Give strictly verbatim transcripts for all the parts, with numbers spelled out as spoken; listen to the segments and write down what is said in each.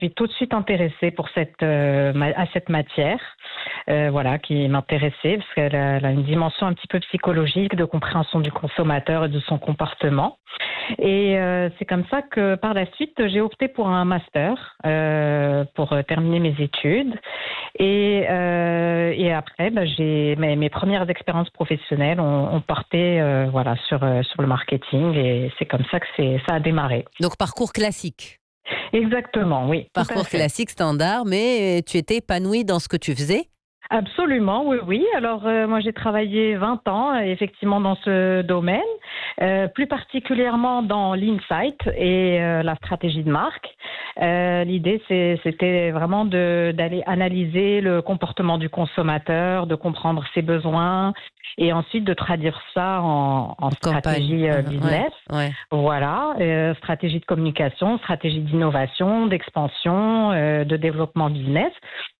suis tout de suite intéressée pour cette, euh, ma- à cette matière, euh, voilà, qui m'intéressait parce qu'elle a, elle a une dimension un petit peu psychologique de compréhension du consommateur et de son comportement. Et euh, c'est comme ça que par la suite, j'ai opté pour un master euh, pour euh, terminer mes études. Et, euh, et après, bah, j'ai mes, mes premières expériences professionnelles ont, ont porté euh, voilà, sur, euh, sur le marketing et c'est comme ça que c'est, ça a démarré. Donc, parcours classique. Exactement, oui. Tout à Parcours fait. classique, standard, mais tu étais épanouie dans ce que tu faisais? Absolument, oui, oui. Alors, euh, moi, j'ai travaillé vingt ans, euh, effectivement, dans ce domaine, euh, plus particulièrement dans l'insight et euh, la stratégie de marque. Euh, l'idée, c'est, c'était vraiment de, d'aller analyser le comportement du consommateur, de comprendre ses besoins et ensuite de traduire ça en, en stratégie euh, Campagne. business. Ouais, ouais. Voilà, euh, stratégie de communication, stratégie d'innovation, d'expansion, euh, de développement business.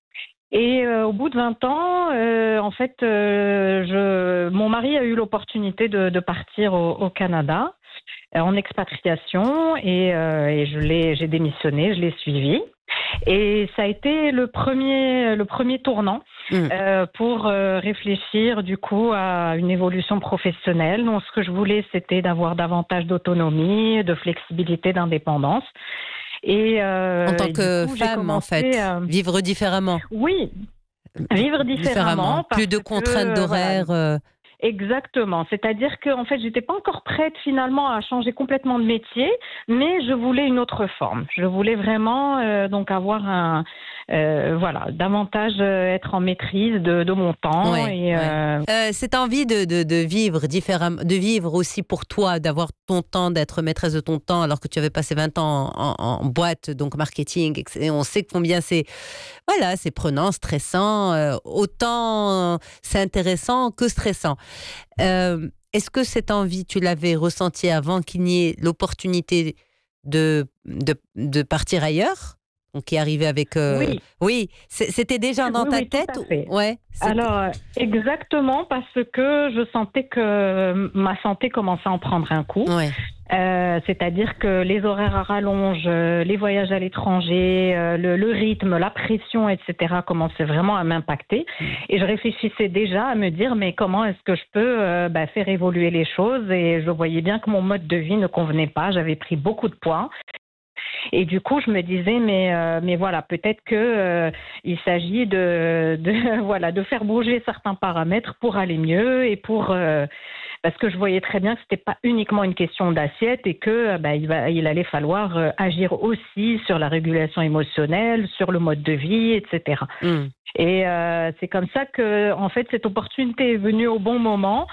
Et euh, au bout de vingt ans, euh, en fait, euh, je, mon mari a eu l'opportunité de, de partir au, au Canada euh, en expatriation et, euh, et je l'ai, j'ai démissionné, je l'ai suivi. Et ça a été le premier, le premier tournant Mmh. euh, pour euh, réfléchir du coup à une évolution professionnelle. Donc, ce que je voulais, c'était d'avoir davantage d'autonomie, de flexibilité, d'indépendance. Et, euh, En tant et du que coup, j'ai femme, en commencé, fait, euh, vivre différemment. oui, vivre différemment parce Plus de que contraintes euh, voilà, d'horaire. euh, exactement. C'est-à-dire que en fait, j'étais pas encore prête finalement à changer complètement de métier, mais je voulais une autre forme. Je voulais vraiment euh, donc avoir un euh, voilà davantage euh, être en maîtrise de, de mon temps Ouais, et ouais. euh, Euh, cette envie de, de, de vivre différemment, de vivre aussi pour toi, d'avoir ton temps, d'être maîtresse de ton temps, alors que tu avais passé vingt ans en, en- en boîte, donc marketing, et que c'est- on sait combien c'est, voilà, c'est prenant, stressant, euh, autant euh, c'est intéressant que stressant. Euh, est-ce que cette envie, tu l'avais ressentie avant qu'il n'y ait l'opportunité de, de, de partir ailleurs? Donc, qui est arrivé avec... euh, oui. Oui, c'est- c'était déjà dans Oui, ta oui, tout tête? à ou- fait. Ouais, c'était... Alors, euh, exactement parce que je sentais que ma santé commençait à en prendre un coup. Ouais. Euh, c'est-à-dire que les horaires à rallonge, euh, les voyages à l'étranger, euh, le, le rythme, la pression, et cetera commençaient vraiment à m'impacter. Et je réfléchissais déjà à me dire, mais comment est-ce que je peux euh, bah, faire évoluer les choses? Et je voyais bien que mon mode de vie ne convenait pas. J'avais pris beaucoup de poids. Et du coup, je me disais, mais, euh, mais voilà, peut-être que euh, il s'agit de, de, voilà, de faire bouger certains paramètres pour aller mieux et pour... euh, parce que je voyais très bien que c'était pas uniquement une question d'assiette et que bah, il, va, il allait falloir euh, agir aussi sur la régulation émotionnelle, sur le mode de vie, et cetera. Mm. Et euh, c'est comme ça que, en fait, cette opportunité est venue au bon moment.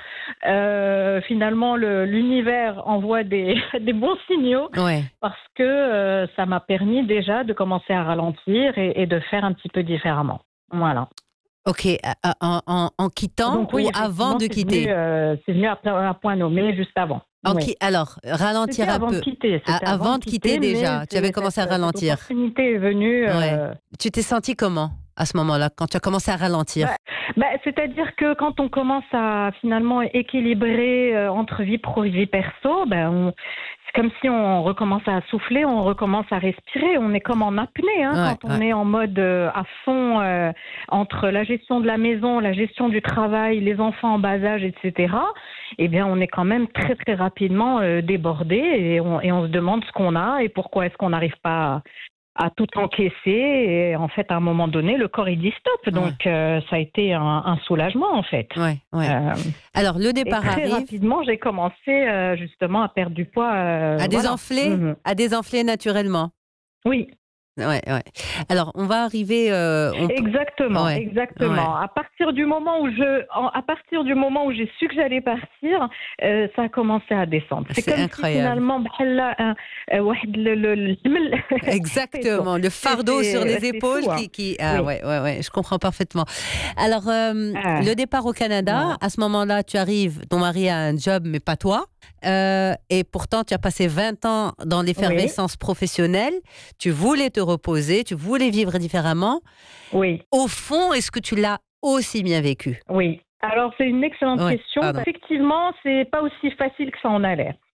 Euh, finalement, le, l'univers envoie des, des bons signaux Ouais. parce que euh, ça m'a permis déjà de commencer à ralentir et, et de faire un petit peu différemment. Voilà. Ok, à- en, en- en quittant Donc oui, ou avant effectivement, de c'est venu, quitter? euh, c'est venu à, à point nommé juste avant. En Oui. qui- Alors, ralentir C'était un avant de peu. quitter, À- c'était avant avant de de quitter quitter, mais déjà, tu avais c'est- commencé à cette, cette ralentir. opportunité est venue. Ouais. euh, Tu t'es senti comment à ce moment-là, quand tu as commencé à ralentir? bah, bah, c'est-à-dire que quand on commence à finalement équilibrer euh, entre vie pro et vie perso, ben on, c'est comme si on recommence à souffler, on recommence à respirer, on est comme en apnée hein, Ouais, quand on ouais. est en mode euh, à fond euh, entre la gestion de la maison, la gestion du travail, les enfants en bas âge, et cetera. Eh bien, on est quand même très très rapidement euh, débordé et on, et on se demande ce qu'on a et pourquoi est-ce qu'on n'arrive pas à à tout encaisser et en fait à un moment donné le corps il dit stop donc euh, ça a été un, un soulagement en fait. Ouais, ouais. Euh, Alors, le et départ très arrive, rapidement j'ai commencé euh, justement à perdre du poids. Euh, à voilà. désenfler, Mhm. à désenfler naturellement. Oui, Ouais, ouais. Alors, on va arriver. euh, on... exactement, Ouais, exactement. ouais. À partir du moment où je, en- à partir du moment où j'ai su que j'allais partir, euh, ça a commencé à descendre. C'est, C'est comme incroyable. si finalement بحال un- euh, واحد le- le- le الجمل. Exactement, le fardeau C'est- sur les c'est épaules fou, hein. qui, qui... Ah Oui. ouais, ouais, ouais, je comprends parfaitement. Alors, euh, Ah. le départ au Canada, Voilà. à ce moment-là, tu arrives, ton mari a un job, mais pas toi. Euh, et pourtant, tu as passé vingt ans dans l'effervescence professionnelle. Tu voulais te reposer, tu voulais vivre différemment. Oui. Au fond, est-ce que tu l'as aussi bien vécu? Oui. Alors, c'est une excellente Ouais, question. pardon. Effectivement, c'est pas aussi facile que ça en a l'air.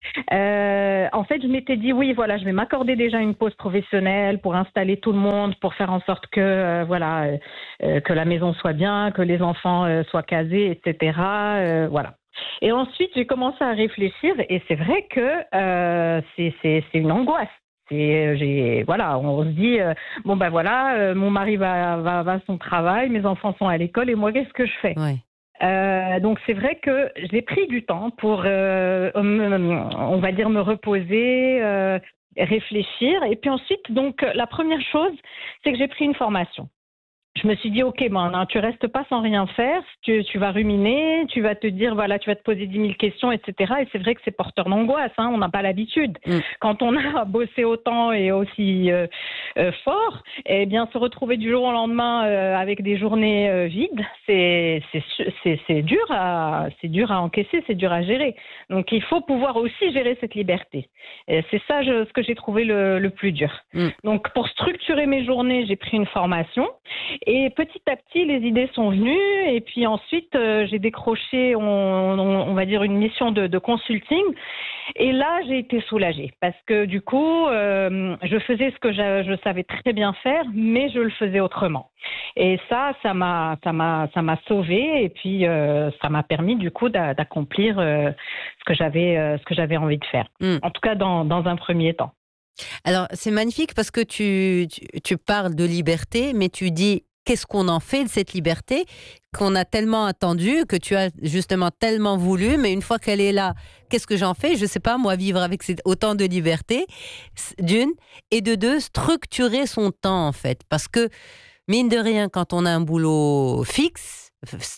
Euh, en fait, je m'étais dit oui, voilà, je vais m'accorder déjà une pause professionnelle pour installer tout le monde, pour faire en sorte que euh, voilà, euh, euh, que la maison soit bien, que les enfants euh, soient casés, et cetera. Euh, voilà. Et ensuite, j'ai commencé à réfléchir, et c'est vrai que euh, c'est, c'est, c'est une angoisse. C'est, j'ai, voilà, on se dit euh, bon ben voilà, euh, mon mari va, va, va à son travail, mes enfants sont à l'école, et moi qu'est-ce que je fais? Ouais. Euh, donc c'est vrai que j'ai pris du temps pour, euh, me- on va dire, me reposer, euh, réfléchir. Et puis ensuite, donc la première chose, c'est que j'ai pris une formation. Je me suis dit, ok, bon, non, tu restes pas sans rien faire, tu, tu vas ruminer, tu vas te dire, voilà, tu vas te poser dix mille questions, et cetera. Et c'est vrai que c'est porteur d'angoisse, hein, on n'a pas l'habitude. Mm. Quand on a bossé autant et aussi euh, euh, fort, eh bien, se retrouver du jour au lendemain euh, avec des journées euh, vides, c'est, c'est, c'est, c'est dur à, c'est dur à encaisser, c'est dur à gérer. Donc, il faut pouvoir aussi gérer cette liberté. Et c'est ça, je, ce que j'ai trouvé le, le plus dur. Mm. Donc, pour structurer mes journées, j'ai pris une formation. Et petit à petit, les idées sont venues. Et puis ensuite, euh, j'ai décroché, on, on, on va dire, une mission de, de consulting. Et là, j'ai été soulagée parce que du coup, euh, je faisais ce que je, je savais très bien faire, mais je le faisais autrement. Et ça, ça m'a, ça m'a, ça m'a sauvée. Et puis, euh, ça m'a permis du coup d'a, d'accomplir euh, ce que j'avais, euh, ce que j'avais envie de faire. Mm. En tout cas, dans, dans un premier temps. Alors, c'est magnifique parce que tu, tu, tu parles de liberté, mais tu dis qu'est-ce qu'on en fait de cette liberté qu'on a tellement attendue, que tu as justement tellement voulu, mais une fois qu'elle est là, qu'est-ce que j'en fais? Je ne sais pas, moi, vivre avec cette, autant de liberté, d'une, et de deux, structurer son temps, en fait. Parce que, mine de rien, quand on a un boulot fixe,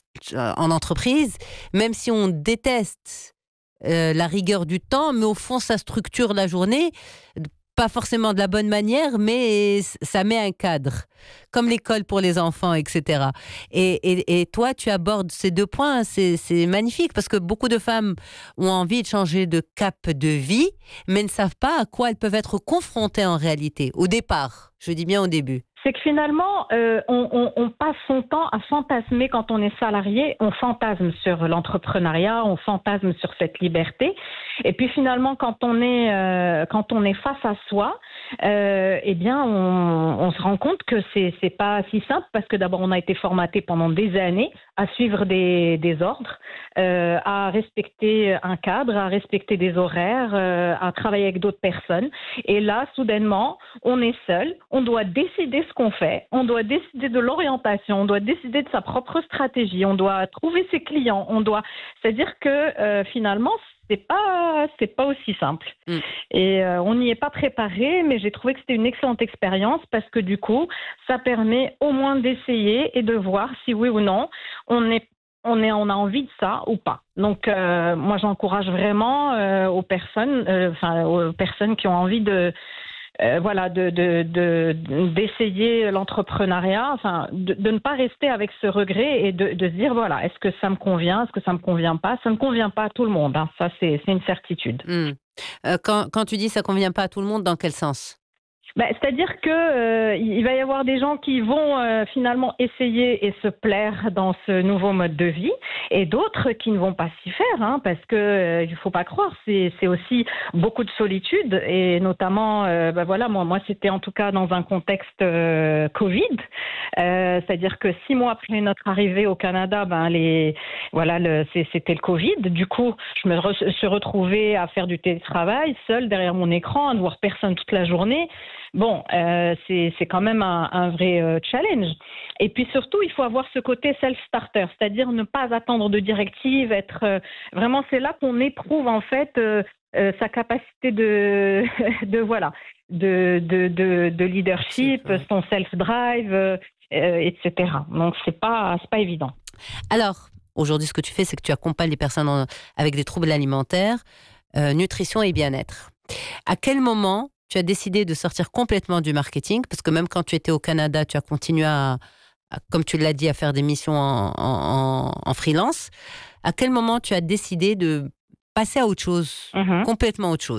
en entreprise, même si on déteste euh, la rigueur du temps, mais au fond, ça structure la journée, pas forcément de la bonne manière, mais ça met un cadre, comme l'école pour les enfants, et cetera. Et, et, et toi, tu abordes ces deux points, c'est, c'est magnifique, parce que beaucoup de femmes ont envie de changer de cap de vie, mais ne savent pas à quoi elles peuvent être confrontées en réalité, au départ, je dis bien au début. C'est que finalement, euh, on, on, on passe son temps à fantasmer quand on est salarié. On fantasme sur l'entrepreneuriat, on fantasme sur cette liberté. Et puis finalement, quand on est, euh, quand on est face à soi, euh, eh bien, on, on se rend compte que c'est, c'est pas si simple parce que d'abord, on a été formaté pendant des années à suivre des, des ordres, euh, à respecter un cadre, à respecter des horaires, euh, à travailler avec d'autres personnes. Et là, soudainement, on est seul, on doit décider ce qu'on fait, on doit décider de l'orientation, on doit décider de sa propre stratégie, on doit trouver ses clients, on doit, c'est-à-dire que euh, finalement, c'est pas, c'est pas aussi simple. Mm. Et euh, on n'y est pas préparé, mais j'ai trouvé que c'était une excellente expérience parce que du coup, ça permet au moins d'essayer et de voir si oui ou non on est On, est, on a envie de ça ou pas. Donc, euh, moi, j'encourage vraiment euh, aux personnes, euh, enfin, aux personnes qui ont envie de, euh, voilà, de, de, de, d'essayer l'entrepreneuriat, enfin, de, de ne pas rester avec ce regret et de, de se dire, voilà, est-ce que ça me convient, est-ce que ça me convient pas? Ça ne convient pas à tout le monde, hein, ça, c'est, c'est une certitude. Mmh. Euh, quand, quand tu dis ça convient pas à tout le monde, dans quel sens? Ben, c'est-à-dire que euh, il va y avoir des gens qui vont euh, finalement essayer et se plaire dans ce nouveau mode de vie, et d'autres qui ne vont pas s'y faire, hein, parce que euh, il faut pas croire, c'est, c'est aussi beaucoup de solitude, et notamment, euh, ben voilà, moi, moi c'était en tout cas dans un contexte euh, Covid, euh, c'est-à-dire que six mois après notre arrivée au Canada, ben les, voilà, le, c'est, c'était le Covid. Du coup, je me re- suis retrouvée à faire du télétravail, seule derrière mon écran, à ne voir personne toute la journée. Bon, euh, c'est, c'est quand même un, un vrai euh, challenge. Et puis surtout, il faut avoir ce côté self-starter, c'est-à-dire ne pas attendre de directives, être euh, vraiment, c'est là qu'on éprouve en fait euh, euh, sa capacité de, de voilà, de, de, de, de leadership, son self-drive, euh, euh, et cetera. Donc c'est pas, c'est pas évident. Alors, aujourd'hui, ce que tu fais, c'est que tu accompagnes les personnes en, avec des troubles alimentaires, euh, nutrition et bien-être. À quel moment tu as décidé de sortir complètement du marketing, parce que même quand tu étais au Canada, tu as continué à, à comme tu l'as dit, à faire des missions en, en, en freelance. À quel moment tu as décidé de passer à autre chose, mm-hmm. complètement autre chose?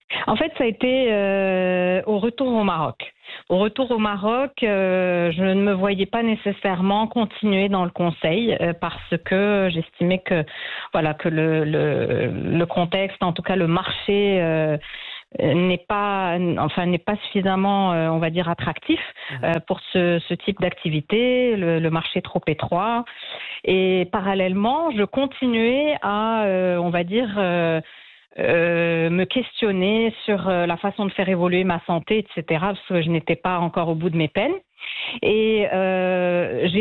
En fait, ça a été euh, au retour au Maroc. Au retour au Maroc, euh, je ne me voyais pas nécessairement continuer dans le conseil euh, parce que j'estimais que, voilà, que le, le, le contexte, en tout cas le marché, euh, n'est pas, enfin n'est pas suffisamment, euh, on va dire, attractif euh, pour ce, ce type d'activité. Le, le marché est trop étroit. Et parallèlement, je continuais à, euh, on va dire. Euh, Euh, me questionner sur euh, la façon de faire évoluer ma santé, et cetera, parce que je n'étais pas encore au bout de mes peines. Et euh, j'ai